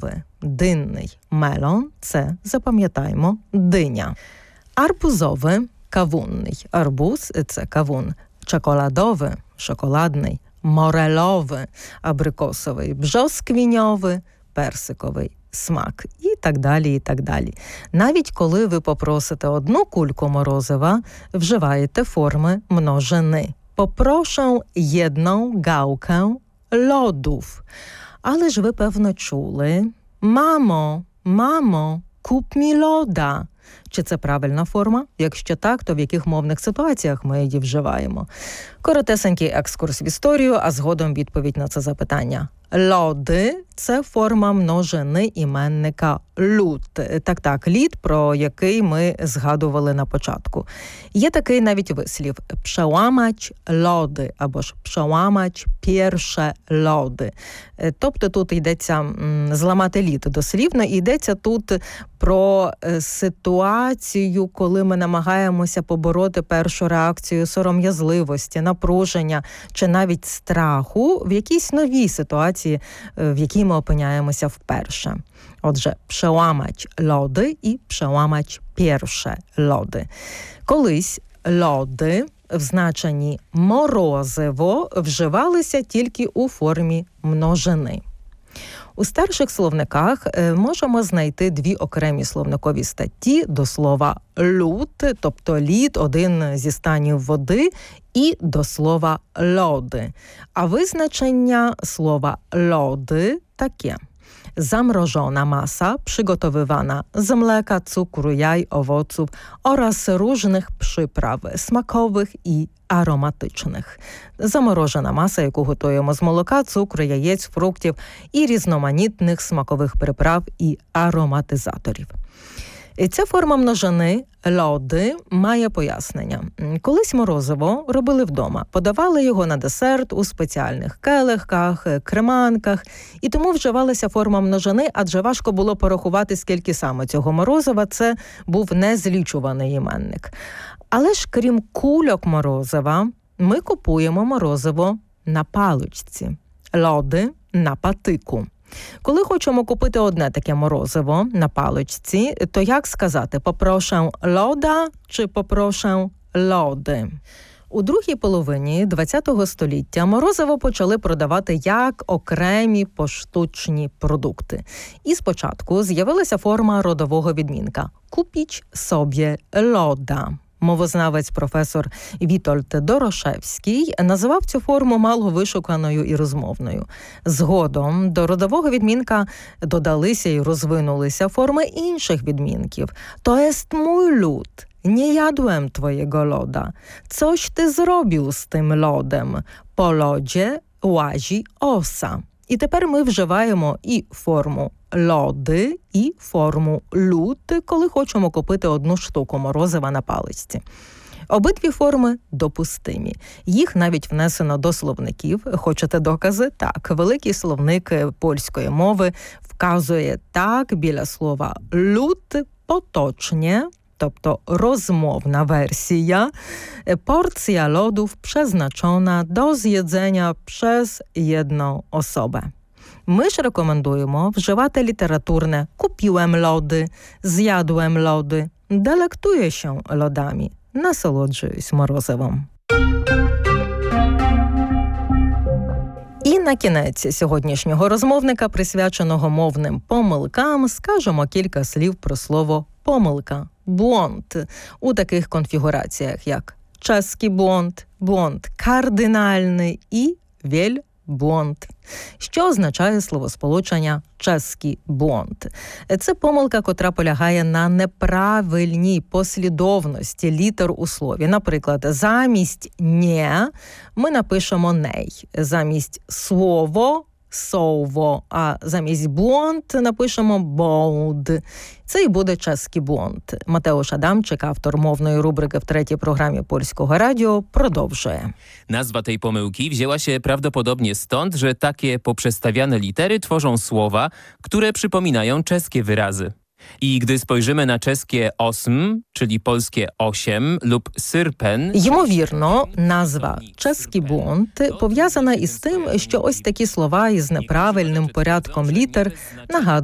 Арбузовий, динний. Мелон – це, запам'ятаймо, диня. Арбузовий, кавунний. Арбуз – це кавун. Чоколадовий, шоколадний. Мореловий, абрикосовий. Бжосквіньовий, персиковий. Смак і так далі, і так далі. Навіть коли ви попросите одну кульку морозива, вживаєте форми множини. Попрошу jedną gałkę lodów. Але ж ви, певно, чули: мамо, куп мі лода. Чи це правильна форма? Якщо так, то в яких мовних ситуаціях ми її вживаємо? Коротесенький екскурс в історію, а згодом відповідь на це запитання. Лоди – це форма множини іменника люд. Так, лід, про який ми згадували на початку. Є такий навіть вислів – przełamać lody, або ж przełamać pierwsze lody. Тобто тут йдеться зламати лід дослівно, і йдеться тут про ситуацію, коли ми намагаємося побороти першу реакцію сором'язливості, напруження чи навіть страху в якійсь новій ситуації, в якій ми опиняємося вперше. Отже, przełamać lody і przełamać pierwsze lody. Колись лоди в значенні морозиво вживалися тільки у формі множини. У старших словниках можемо знайти дві окремі словникові статті до слова «люд», тобто лід, один зі станів води, і до слова «лоди». А визначення слова «лоди» таке. Zamrożona masa przygotowywana z mleka, cukru, jaj, owoców oraz różnych przypraw smakowych i ароматичних. Заморожена маса, яку готуємо з молока, цукру, яєць, фруктів і різноманітних смакових приправ і ароматизаторів. І ця форма множини лоди має пояснення. Колись морозиво робили вдома, подавали його на десерт у спеціальних келихках, креманках, і тому вживалася форма множини, адже важко було порахувати, скільки саме цього морозива, це був незлічуваний іменник. Але ж крім кульок морозива, ми купуємо морозиво на паличці, лоди на патику. Коли хочемо купити одне таке морозиво на паличці, то як сказати «попрошу лода» чи «попрошу лоди»? У другій половині ХХ століття морозиво почали продавати як окремі поштучні продукти. І спочатку з'явилася форма родового відмінка «купіть собі лода». Мовознавець професор Вітольд Дорошевський називав цю форму мало вишуканою і розмовною. Згодом до родового відмінка додалися і розвинулися форми інших відмінків. «То jest mój lód, nie jadłem twojego loda. Coś ty zrobił z tym lodem. Po lodzie łazi osa». І тепер ми вживаємо і форму лоди, і форму люд, коли хочемо купити одну штуку морозива на паличці. Обидві форми допустимі. Їх навіть внесено до словників. Хочете докази? Так. Великий словник польської мови вказує так біля слова люд поточnie, тобто rozmowna wersja, porcja lodów przeznaczona do zjedzenia przez jedną osobę. Ми ж рекомендуємо вживати літературне «купіłem лоди», «з'ядłem лоди», «делектує się лодами», «насолоджуюсь морозивом». І на кінець сьогоднішнього розмовника, присвяченого мовним помилкам, скажемо кілька слів про слово «помилка» – «błąd» у таких конфігураціях, як «чеський błąd», «błąd кардинальний» і «wielbłąd», що означає словосполучення «чеський błąd». Це помилка, котра полягає на неправильній послідовності літер у слові. Наприклад, замість «нє» ми напишемо «ней», замість «слово» «сово», а замість «błąd» напишемо «болд». Це і буде чеський błąd. Матеуш Адамчик, автор мовної рубрики w trzeciej programie Polskiego Radio, продовжує. Nazwa tej pomyłki wzięła się prawdopodobnie stąd, że takie poprzestawiane litery tworzą słowa, które przypominają czeskie wyrazy. I gdy spojrzymy na czeskie osm, czyli polskie 8 lub syrpen... Ймовірно, назва «чеський błąd» пов'язана із тим, що ось такі слова із неправильним порядком літер нагадують